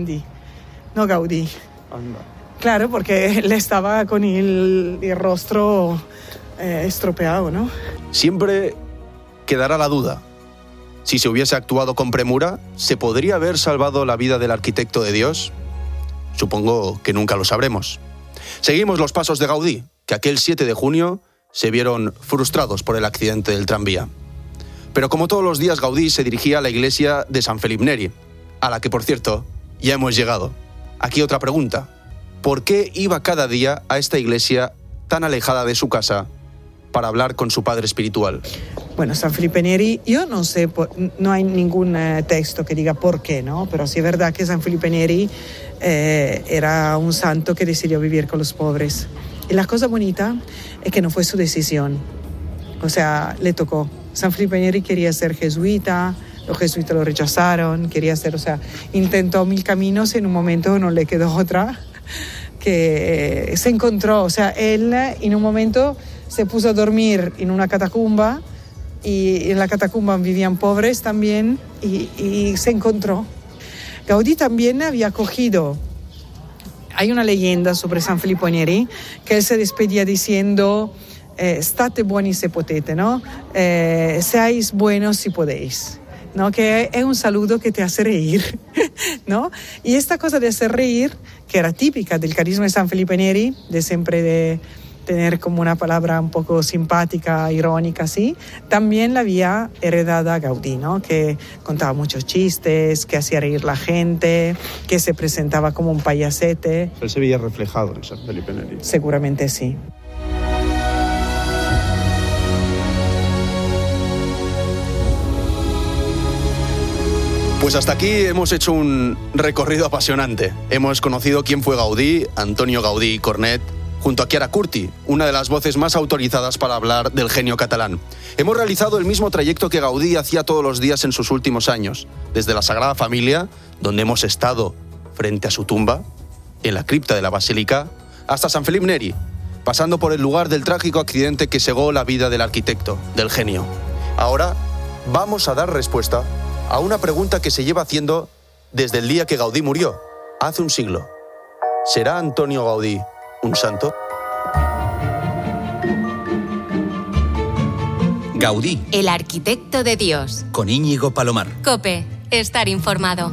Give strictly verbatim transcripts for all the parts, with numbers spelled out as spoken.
Gandhi, no Gaudí. Anda. Claro, porque él estaba con el, el rostro eh, estropeado, ¿no? Siempre quedará la duda. Si se hubiese actuado con premura, ¿se podría haber salvado la vida del arquitecto de Dios? Supongo que nunca lo sabremos. Seguimos los pasos de Gaudí, que aquel siete de junio se vieron frustrados por el accidente del tranvía. Pero como todos los días, Gaudí se dirigía a la iglesia de San Felip Neri, a la que, por cierto, ya hemos llegado. Aquí otra pregunta. ¿Por qué iba cada día a esta iglesia tan alejada de su casa para hablar con su padre espiritual? Bueno, San Felipe Neri, yo no sé, no hay ningún eh, texto que diga por qué, ¿no? Pero sí es verdad que San Felipe Neri eh, era un santo que decidió vivir con los pobres. Y la cosa bonita es que no fue su decisión. O sea, le tocó. San Felipe Neri quería ser jesuita, los jesuitas lo rechazaron, quería ser, o sea, intentó mil caminos y en un momento no le quedó otra, que se encontró, o sea, él en un momento se puso a dormir en una catacumba y en la catacumba vivían pobres también y, y se encontró. Gaudí también había cogido, hay una leyenda sobre San Filippo Neri que él se despedía diciendo eh, state buoni se potete, ¿no? Eh, seáis buenos si podéis, ¿no? Que es un saludo que te hace reír, ¿no? Y esta cosa de hacer reír, que era típica del carisma de San Felipe Neri, de siempre de tener como una palabra un poco simpática, irónica, así, también la había heredada Gaudí, ¿no? Que contaba muchos chistes, que hacía reír la gente, que se presentaba como un payasete. Él se veía reflejado en San Felipe Neri. Seguramente sí. Pues hasta aquí hemos hecho un recorrido apasionante. Hemos conocido quién fue Gaudí, Antonio Gaudí Cornet, junto a Chiara Curti, una de las voces más autorizadas para hablar del genio catalán. Hemos realizado el mismo trayecto que Gaudí hacía todos los días en sus últimos años, desde la Sagrada Familia, donde hemos estado frente a su tumba, en la cripta de la Basílica, hasta San Felip Neri, pasando por el lugar del trágico accidente que cegó la vida del arquitecto, del genio. Ahora vamos a dar respuesta a una pregunta que se lleva haciendo desde el día que Gaudí murió, hace un siglo. ¿Será Antonio Gaudí un santo? Gaudí, el arquitecto de Dios. Con Íñigo Palomar. COPE, estar informado.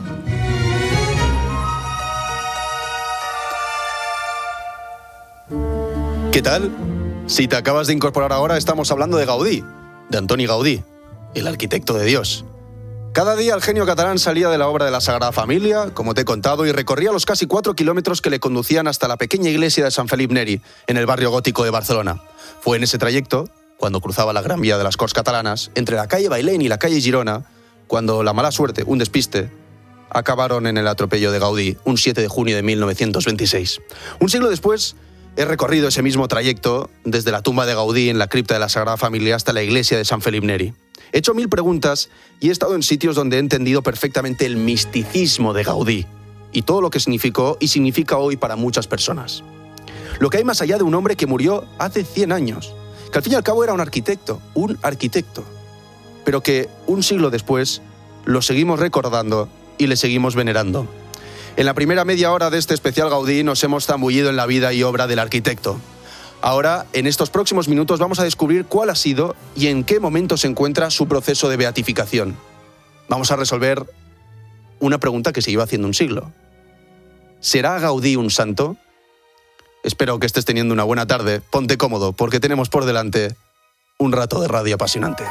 ¿Qué tal? Si te acabas de incorporar ahora, estamos hablando de Gaudí, de Antoni Gaudí, el arquitecto de Dios. Cada día el genio catalán salía de la obra de la Sagrada Familia, como te he contado, y recorría los casi cuatro kilómetros que le conducían hasta la pequeña iglesia de San Felip Neri, en el barrio gótico de Barcelona. Fue en ese trayecto, cuando cruzaba la Gran Vía de las Corts Catalanas, entre la calle Bailén y la calle Girona, cuando la mala suerte, un despiste, acabaron en el atropello de Gaudí, un siete de junio de mil novecientos veintiséis. Un siglo después, he recorrido ese mismo trayecto desde la tumba de Gaudí en la cripta de la Sagrada Familia hasta la iglesia de San Felip Neri. He hecho mil preguntas y he estado en sitios donde he entendido perfectamente el misticismo de Gaudí y todo lo que significó y significa hoy para muchas personas. Lo que hay más allá de un hombre que murió hace cien años, que al fin y al cabo era un arquitecto, un arquitecto, pero que un siglo después lo seguimos recordando y le seguimos venerando. En la primera media hora de este especial Gaudí nos hemos zambullido en la vida y obra del arquitecto. Ahora, en estos próximos minutos, vamos a descubrir cuál ha sido y en qué momento se encuentra su proceso de beatificación. Vamos a resolver una pregunta que se lleva haciendo un siglo. ¿Será Gaudí un santo? Espero que estés teniendo una buena tarde. Ponte cómodo, porque tenemos por delante un rato de radio apasionante.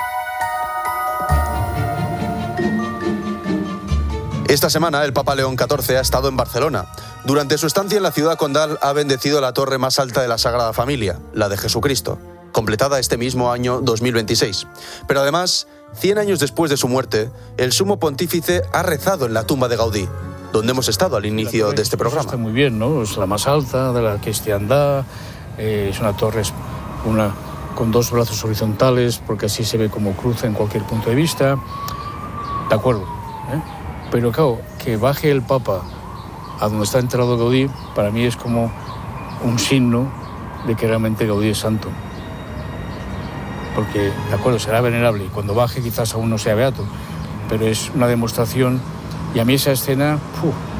Esta semana el Papa León catorce ha estado en Barcelona. Durante su estancia en la ciudad condal ha bendecido la torre más alta de la Sagrada Familia, la de Jesucristo, completada este mismo año dos mil veintiséis. Pero además, cien años después de su muerte, el sumo pontífice ha rezado en la tumba de Gaudí, donde hemos estado al inicio de este programa. Está muy bien, ¿no? Es la más alta de la cristiandad, eh, es una torre una, con dos brazos horizontales, porque así se ve como cruz en cualquier punto de vista. De acuerdo, ¿eh? Pero claro, que baje el Papa a donde está enterrado Gaudí, para mí es como un signo de que realmente Gaudí es santo. Porque, de acuerdo, será venerable, y cuando baje quizás aún no sea beato, pero es una demostración, y a mí esa escena, ¡puf!,